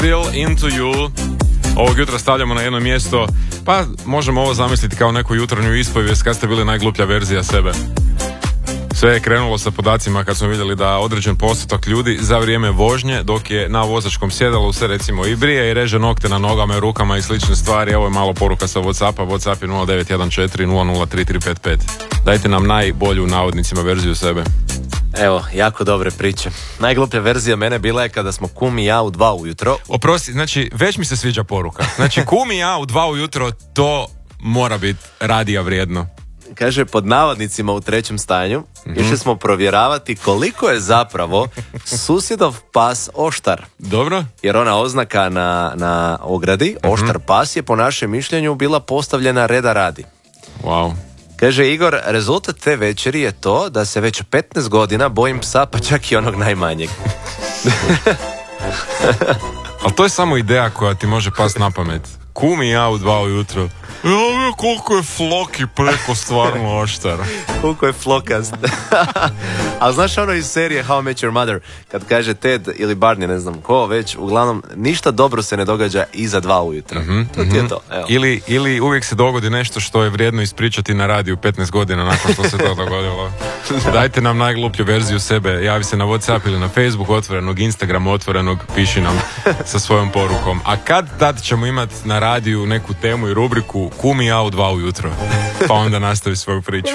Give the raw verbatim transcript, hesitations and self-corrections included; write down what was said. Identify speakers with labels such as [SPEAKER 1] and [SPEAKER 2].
[SPEAKER 1] Still Into You. Ovog jutra stavljamo na jedno mjesto, pa možemo ovo zamisliti kao neku jutarnju ispovijest kad ste bili najgluplja verzija sebe. Sve je krenulo sa podacima kad smo vidjeli da određen postotak ljudi za vrijeme vožnje, dok je na vozačkom sjedalu, se recimo i brije i reže nokte na nogama i rukama i slične stvari. Evo je malo poruka sa Whatsappa. Whatsapp je nula devet jedan četiri nula nula tri tri pet pet. Dajte nam najbolju, navodnicima, verziju sebe.
[SPEAKER 2] Evo, jako dobre priče. Najgluplja verzija mene bila je kada smo kum i ja u dva ujutro.
[SPEAKER 1] Oprosti, znači, već mi se sviđa poruka. Znači, kum i ja u dva ujutro, to mora biti radija vrijedno.
[SPEAKER 2] Kaže, pod navodnicima u trećem stanju, mm-hmm. išli smo provjeravati koliko je zapravo susjedov pas oštar.
[SPEAKER 1] Dobro.
[SPEAKER 2] Jer ona oznaka na, na ogradi, mm-hmm. oštar pas, je po našem mišljenju bila postavljena reda radi.
[SPEAKER 1] Wow.
[SPEAKER 2] Kaže Igor, rezultat te večeri je to da se već petnaest godina bojim psa, pa čak i onog najmanjeg.
[SPEAKER 1] Ali to je samo ideja koja ti može past na pamet. Kum i ja u dva ujutro. Ja, koliko je Floki preko stvarno oštar.
[SPEAKER 2] Koliko je flokast. Ali znaš ono iz serije How I Met Your Mother, kad kaže Ted ili Barney, ne znam ko već, uglavnom ništa dobro se ne događa iza dva ujutro. Mm-hmm, to ti je to. Evo.
[SPEAKER 1] Ili, ili uvijek se dogodi nešto što je vrijedno ispričati na radiju petnaest godina nakon što se to dogodilo. Dajte nam najgluplju verziju sebe, javi se na Whatsapp ili na Facebook otvorenog, Instagram otvorenog, piši nam sa svojom porukom. A kad tad ćemo imati na radiju neku temu i rubriku Kum i ja u dva ujutro, pa onda nastavi svoju priču.